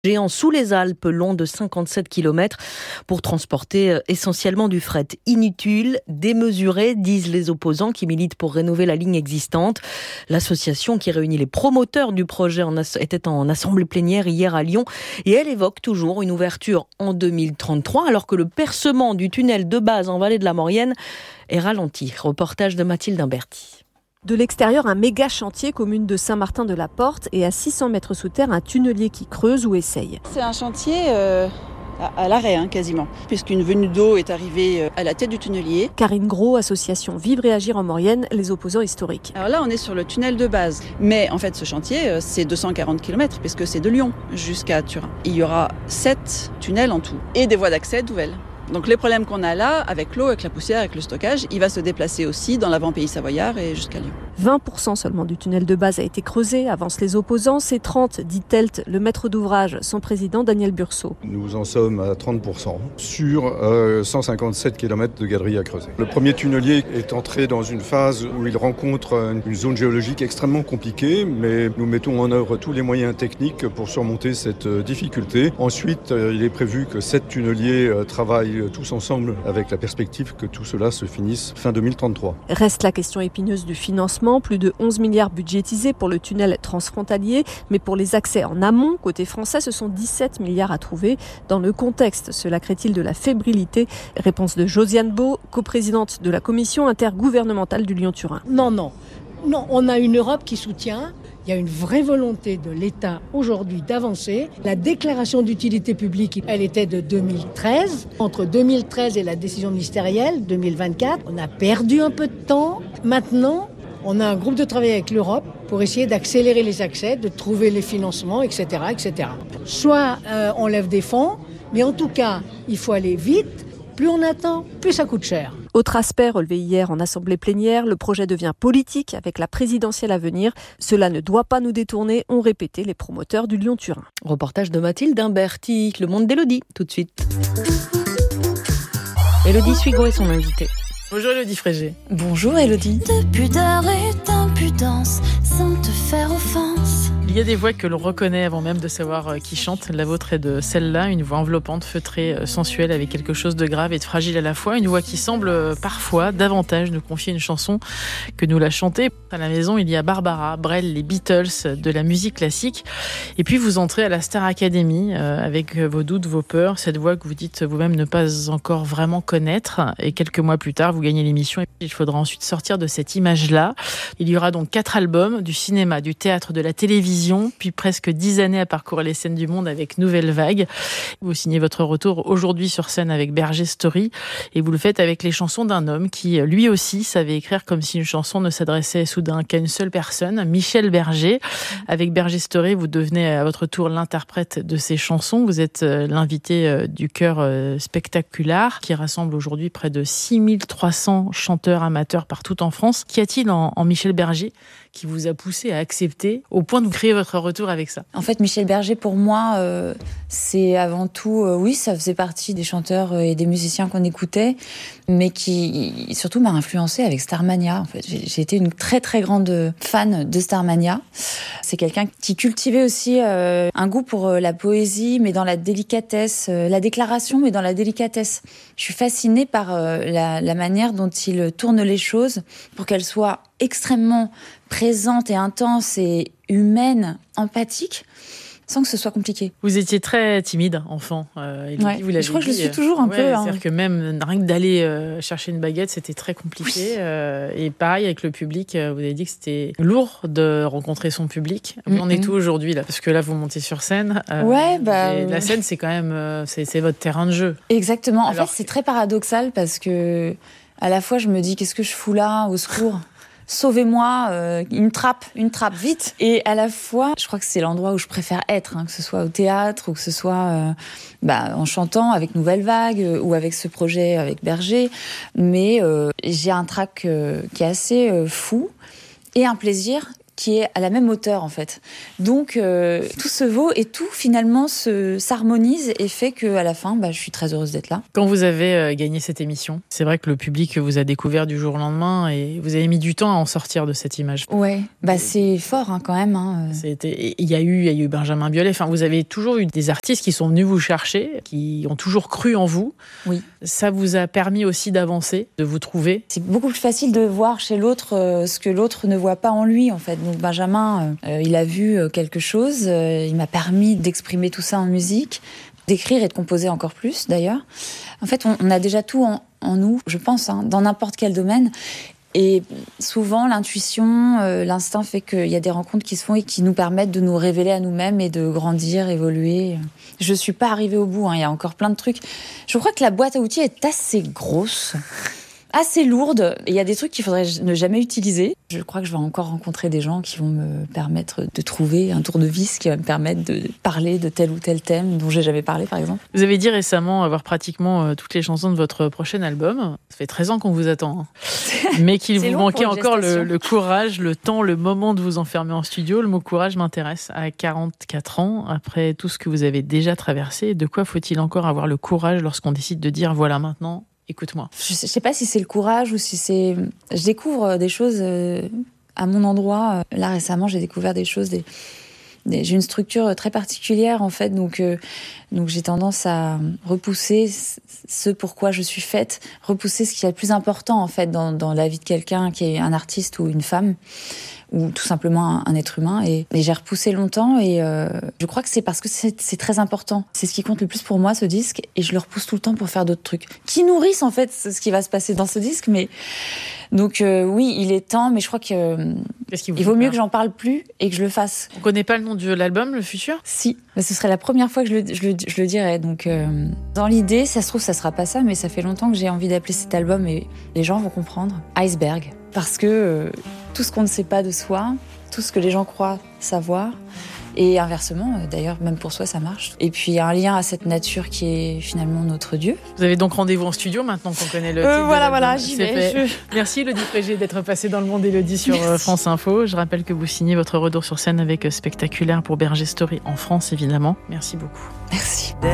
Géant sous les Alpes, long de 57 km, pour transporter essentiellement du fret. Inutile, démesuré, disent les opposants qui militent pour rénover la ligne existante. L'association qui réunit les promoteurs du projet était en assemblée plénière hier à Lyon et elle évoque toujours une ouverture en 2033 alors que le percement du tunnel de base en vallée de la Maurienne est ralenti. Reportage de Mathilde Imberti. De l'extérieur, un méga chantier, commune de Saint-Martin-de-la-Porte, et à 600 mètres sous terre, un tunnelier qui creuse ou essaye. C'est un chantier à l'arrêt quasiment, puisqu'une venue d'eau est arrivée à la tête du tunnelier. Karine Gros, association Vivre et Agir en Maurienne, les opposants historiques. Alors là, on est sur le tunnel de base. Mais en fait, ce chantier, c'est 240 km, puisque c'est de Lyon jusqu'à Turin. Il y aura 7 tunnels en tout, et des voies d'accès nouvelles. Donc les problèmes qu'on a là, avec l'eau, avec la poussière, avec le stockage, il va se déplacer aussi dans l'avant-pays savoyard et jusqu'à Lyon. 20% seulement du tunnel de base a été creusé, avancent les opposants. C'est 30, dit Telt, le maître d'ouvrage, son président Daniel Bursault. Nous en sommes à 30% sur 157 km de galerie à creuser. Le premier tunnelier est entré dans une phase où il rencontre une zone géologique extrêmement compliquée, mais nous mettons en œuvre tous les moyens techniques pour surmonter cette difficulté. Ensuite, il est prévu que 7 tunneliers travaillent tous ensemble avec la perspective que tout cela se finisse fin 2033. Reste la question épineuse du financement. Plus de 11 milliards budgétisés pour le tunnel transfrontalier. Mais pour les accès en amont, côté français, ce sont 17 milliards à trouver. Dans le contexte, cela crée-t-il de la fébrilité? Réponse de Josiane Beau, coprésidente de la commission intergouvernementale du Lyon-Turin. Non, on a une Europe qui soutient. Il y a une vraie volonté de l'État aujourd'hui d'avancer. La déclaration d'utilité publique, elle était de 2013. Entre 2013 et la décision ministérielle, 2024, on a perdu un peu de temps. Maintenant, on a un groupe de travail avec l'Europe pour essayer d'accélérer les accès, de trouver les financements, etc. Soit on lève des fonds, mais en tout cas, il faut aller vite. Plus on attend, plus ça coûte cher. Autre aspect relevé hier en assemblée plénière, le projet devient politique avec la présidentielle à venir. Cela ne doit pas nous détourner, ont répété les promoteurs du Lyon-Turin. Reportage de Mathilde Imberti, le monde d'Élodie, tout de suite. Élodie Suigo est son invitée. Bonjour Élodie Frégé. Bonjour Élodie. De pudeur et d'impudence, sans te faire offense. Il y a des voix que l'on reconnaît avant même de savoir qui chante. La vôtre est de celle-là, une voix enveloppante, feutrée, sensuelle, avec quelque chose de grave et de fragile à la fois. Une voix qui semble parfois davantage nous confier une chanson que nous la chanter. À la maison, il y a Barbara, Brel, les Beatles, de la musique classique. Et puis vous entrez à la Star Academy avec vos doutes, vos peurs, cette voix que vous dites vous-même ne pas encore vraiment connaître. Et quelques mois plus tard, vous gagnez l'émission. Il faudra ensuite sortir de cette image-là. Il y aura donc 4 albums, du cinéma, du théâtre, de la télévision, puis presque 10 années à parcourir les scènes du monde avec Nouvelle Vague. Vous signez votre retour aujourd'hui sur scène avec Berger Story et vous le faites avec les chansons d'un homme qui, lui aussi, savait écrire comme si une chanson ne s'adressait soudain qu'à une seule personne, Michel Berger. Avec Berger Story, vous devenez à votre tour l'interprète de ces chansons. Vous êtes l'invité du chœur Spectacular qui rassemble aujourd'hui près de 6300 chanteurs amateurs partout en France. Qu'y a-t-il en Michel Berger qui vous a poussé à accepter au point de vous créer votre retour avec ça? En fait, Michel Berger, pour moi, c'est avant tout, oui, ça faisait partie des chanteurs et des musiciens qu'on écoutait, mais qui surtout m'a influencé avec Starmania. En fait, j'ai été une très très grande fan de Starmania. C'est quelqu'un qui cultivait aussi un goût pour la poésie, mais dans la délicatesse, la déclaration, mais dans la délicatesse. Je suis fascinée par la manière dont il tourne les choses pour qu'elles soient extrêmement présente et intense et humaine, empathique, sans que ce soit compliqué. Vous étiez très timide, enfant. Ouais. Je crois que je le suis toujours un peu. C'est-à-dire que même rien que d'aller chercher une baguette, c'était très compliqué. Oui. Et pareil, avec le public, vous avez dit que c'était lourd de rencontrer son public. On est tout aujourd'hui, là, parce que là, vous montez sur scène. La scène, c'est quand même c'est votre terrain de jeu. Exactement. En fait, c'est très paradoxal parce que à la fois, je me dis, qu'est-ce que je fous là, au secours? Sauvez-moi, une trappe, vite. Et à la fois, je crois que c'est l'endroit où je préfère être, que ce soit au théâtre ou que ce soit en chantant avec Nouvelle Vague ou avec ce projet avec Berger. Mais j'ai un trac qui est assez fou et un plaisir qui est à la même hauteur en fait. Donc tout se vaut et tout finalement s'harmonise et fait qu'à la fin, je suis très heureuse d'être là. Quand vous avez gagné cette émission, c'est vrai que le public vous a découvert du jour au lendemain et vous avez mis du temps à en sortir de cette image. Ouais, c'est fort quand même. Il y a eu Benjamin Biolay. Enfin, vous avez toujours eu des artistes qui sont venus vous chercher, qui ont toujours cru en vous. Oui. Ça vous a permis aussi d'avancer, de vous trouver. C'est beaucoup plus facile de voir chez l'autre ce que l'autre ne voit pas en lui, en fait. Donc Benjamin, il a vu quelque chose. Il m'a permis d'exprimer tout ça en musique, d'écrire et de composer encore plus, d'ailleurs. En fait, on a déjà tout en nous, je pense, dans n'importe quel domaine. Et souvent, l'intuition, l'instinct fait qu'il y a des rencontres qui se font et qui nous permettent de nous révéler à nous-mêmes et de grandir, évoluer. Je suis pas arrivée au bout, il y a encore plein de trucs. Je crois que la boîte à outils est assez grosse, assez lourde. Il y a des trucs qu'il faudrait ne jamais utiliser. Je crois que je vais encore rencontrer des gens qui vont me permettre de trouver un tournevis qui va me permettre de parler de tel ou tel thème dont j'ai jamais parlé, par exemple. Vous avez dit récemment avoir pratiquement toutes les chansons de votre prochain album. Ça fait 13 ans qu'on vous attend. Mais qu'il vous manquait encore le courage, le temps, le moment de vous enfermer en studio. Le mot courage m'intéresse. À 44 ans, après tout ce que vous avez déjà traversé, de quoi faut-il encore avoir le courage lorsqu'on décide de dire voilà maintenant, écoute-moi? Je sais pas si c'est le courage ou si c'est... Je découvre des choses à mon endroit. Là, récemment, j'ai découvert des choses... J'ai une structure très particulière, en fait, donc j'ai tendance à repousser ce pourquoi je suis faite, repousser ce qui est le plus important, en fait, dans la vie de quelqu'un qui est un artiste ou une femme, ou tout simplement un être humain. Et j'ai repoussé longtemps et je crois que c'est parce que c'est très important. C'est ce qui compte le plus pour moi, ce disque, et je le repousse tout le temps pour faire d'autres trucs qui nourrissent en fait ce qui va se passer dans ce disque. Mais donc oui, il est temps, mais je crois que il vaut mieux que j'en parle plus et que je le fasse. On connaît pas le nom de l'album, le futur? Si, mais ce serait la première fois que je le dirais. Donc dans l'idée, ça se trouve ça sera pas ça, mais ça fait longtemps que j'ai envie d'appeler cet album et les gens vont comprendre. Iceberg, parce que tout ce qu'on ne sait pas de soi, tout ce que les gens croient savoir, et inversement, d'ailleurs, même pour soi, ça marche. Et puis, il y a un lien à cette nature qui est finalement notre Dieu. Vous avez donc rendez-vous en studio maintenant qu'on connaît le titre Voilà, j'y vais. Merci Élodie Frégé d'être passée dans le Monde Élodie sur France Info. Je rappelle que vous signez votre retour sur scène avec Spectaculaire pour Berger Story en France, évidemment. Merci beaucoup. Merci.